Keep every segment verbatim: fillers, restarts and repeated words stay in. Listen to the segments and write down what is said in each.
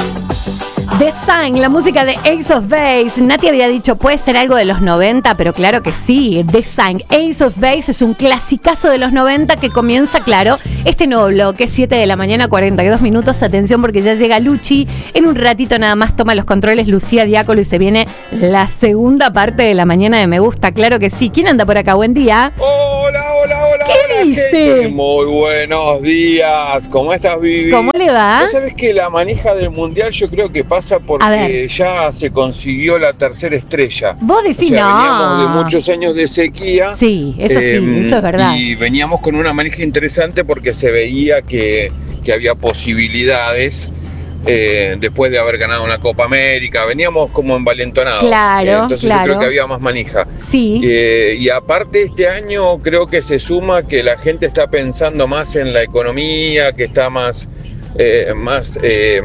The Sign, la música de Ace of Base. Nati había dicho, puede ser algo de los noventa, pero claro que sí. The Sign, Ace of Base es un clasicazo de los noventa que comienza, claro, este nuevo bloque, siete de la mañana, cuarenta y dos minutos. Atención porque ya llega Luchi. En un ratito nada más toma los controles Lucía Diácolo y se viene la segunda parte de la mañana de Me Gusta. Claro que sí. ¿Quién anda por acá? Buen día. Hola, hola, hola. ¿Qué hola, dice? Gente. Muy buenos días. ¿Cómo estás, Vivi? ¿Cómo le va? ¿Vos sabés que la manija del mundial yo creo que pasa porque ya se consiguió la tercera estrella? Vos decís, o sea, no. veníamos de muchos años de sequía. Sí, eso eh, sí, eso es verdad. Y veníamos con una manija interesante porque se veía que, que había posibilidades. Eh, después de haber ganado una Copa América, veníamos como envalentonados. Claro, eh, entonces claro. yo creo que había más manija. Sí. Eh, y aparte este año creo que se suma que la gente está pensando más en la economía, que está más, eh, más eh,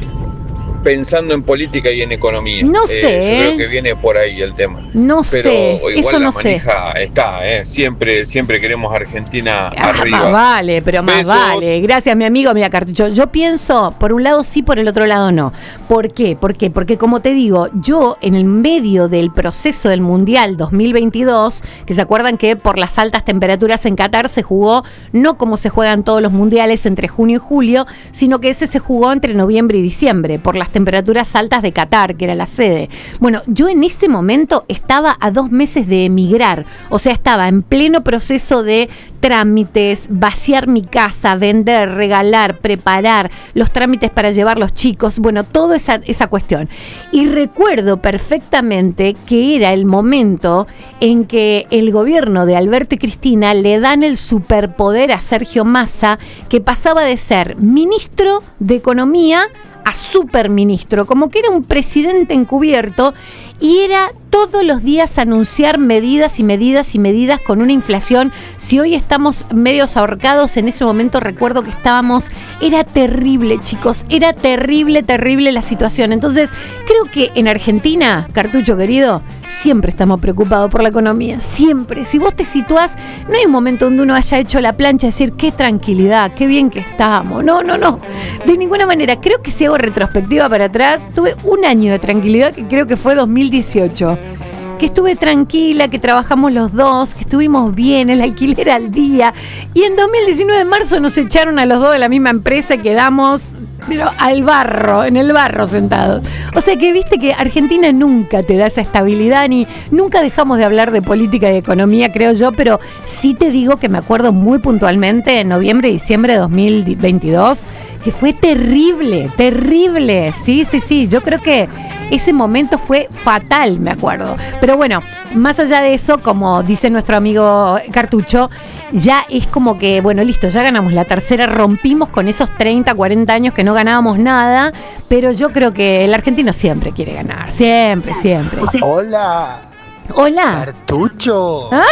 pensando en política y en economía. No Eh, sé. Yo creo que viene por ahí el tema. No Pero sé, igual eso la no sé. manija está, eh. siempre, siempre queremos Argentina Ah, arriba. más vale, pero más Besos. vale. Gracias, mi amigo, mira, Cartucho. Yo pienso, por un lado sí, por el otro lado no. ¿Por qué? ¿Por qué? Porque como te digo, yo en el medio del proceso del Mundial dos mil veintidós, que se acuerdan que por las altas temperaturas en Qatar se jugó no como se juegan todos los mundiales entre junio y julio, sino que ese se jugó entre noviembre y diciembre, por las temperaturas altas de Qatar, que era la sede. Bueno, yo en ese momento estaba a dos meses de emigrar, o sea, estaba en pleno proceso de trámites, vaciar mi casa, vender, regalar, preparar los trámites para llevar los chicos, bueno, toda esa, esa cuestión. Y recuerdo perfectamente que era el momento en que el gobierno de Alberto y Cristina le dan el superpoder a Sergio Massa, que pasaba de ser ministro de Economía a superministro, como que era un presidente encubierto y era todos los días anunciar medidas y medidas y medidas con una inflación. Si hoy estamos medios ahorcados, en ese momento recuerdo que estábamos, era terrible, chicos, era terrible, terrible la situación. Entonces, creo que en Argentina, Cartucho querido, siempre estamos preocupados por la economía, siempre. Si vos te situás, no hay un momento donde uno haya hecho la plancha y decir, qué tranquilidad, qué bien que estamos. No, no, no, de ninguna manera. Creo que si hago retrospectiva para atrás, tuve un año de tranquilidad que creo que fue dos mil dieciocho. Que estuve tranquila, que trabajamos los dos, que estuvimos bien, el alquiler al día. Y en dos mil diecinueve de marzo nos echaron a los dos de la misma empresa y quedamos, pero al barro, en el barro sentados. O sea que viste que Argentina nunca te da esa estabilidad, ni nunca dejamos de hablar de política y economía, creo yo, pero sí te digo que me acuerdo muy puntualmente en noviembre y diciembre de dos mil veintidós, que fue terrible, terrible. Sí, sí, sí, yo creo que ese momento fue fatal, me acuerdo. Pero bueno, más allá de eso, como dice nuestro amigo Cartucho, ya es como que, bueno, listo, ya ganamos la tercera, rompimos con esos treinta, cuarenta años que no ganábamos nada, pero yo creo que el argentino siempre quiere ganar, siempre, siempre. Hola. Hola. Cartucho. ¿Ah?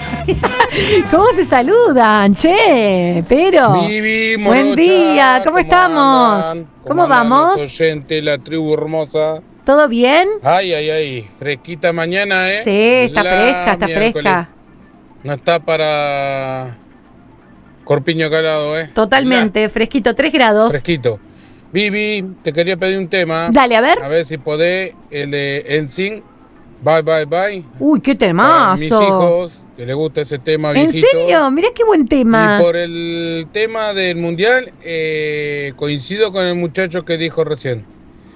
¿Cómo se saludan? Che, pero. Vivi, buen Morocha, día, ¿cómo, ¿cómo estamos? andan? ¿Cómo, ¿Cómo andan vamos? los oyentes, la tribu hermosa? ¿Todo bien? Ay, ay, ay, fresquita mañana, ¿eh? Sí, está La fresca, está miércoles. fresca. No está para corpiño calado, ¿eh? Totalmente, La... fresquito, tres grados. Fresquito. Vivi, te quería pedir un tema. Dale, a ver. A ver si podés, el de Ensign, Bye, Bye, Bye. Uy, qué Para temazo. mis hijos, que les gusta ese tema ¿En viejito. serio? Mirá qué buen tema. Y por el tema del mundial, eh, coincido con el muchacho que dijo recién.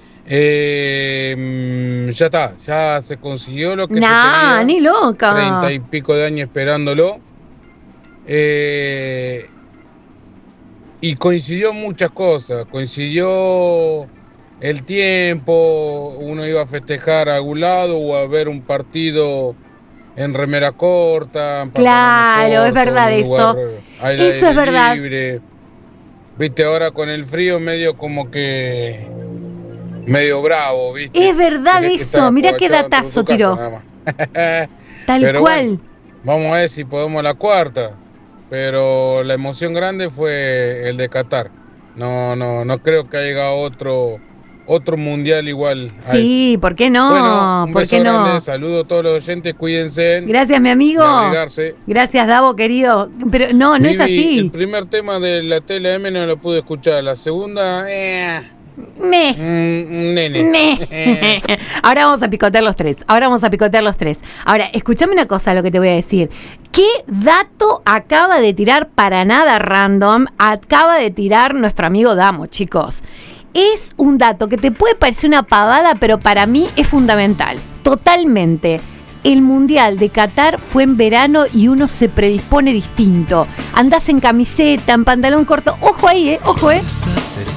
Eh, ya está, ya se consiguió lo que Nah, se quería. ni loca. Treinta y pico de años esperándolo. Eh, y coincidió muchas cosas. Coincidió el tiempo, uno iba a festejar a algún lado o a ver un partido en remera corta. En Claro, corto, es verdad en un lugar eso. al Eso aire es verdad. libre. Viste, ahora con el frío medio como que... medio bravo, ¿viste? Es verdad Tenés que eso, estar mirá qué aprovechando en datazo tu casa, tiró. nada más. Tal Pero cual. bueno, vamos a ver si podemos la cuarta. Pero la emoción grande fue el de Qatar. No, no, no creo que haya otro, otro mundial igual. a Sí, ¿por qué no? Bueno, un ¿Por beso qué no? grande, saludo a todos los oyentes, cuídense. Gracias, mi amigo. Y abrigarse. Gracias, Davo, querido. Pero no, no es Vivi, así. El primer tema de la T L M no lo pude escuchar. La segunda, eh, Me. Mm, nene. Me. Ahora vamos a picotear los tres. Ahora vamos a picotear los tres. Ahora, escúchame una cosa lo que te voy a decir. ¿Qué dato acaba de tirar para nada random? Acaba de tirar nuestro amigo Damo, chicos. Es un dato que te puede parecer una pavada, pero para mí es fundamental. Totalmente. El Mundial de Qatar fue en verano y uno se predispone distinto. Andás en camiseta, en pantalón corto. Ojo ahí, eh, ojo, eh.